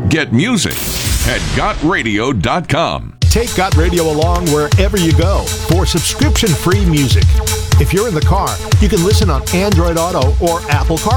Get music at GotRadio.com. Take Got Radio along wherever you go for subscription-free music. If you're in the car, you can listen on Android Auto or Apple CarPlay.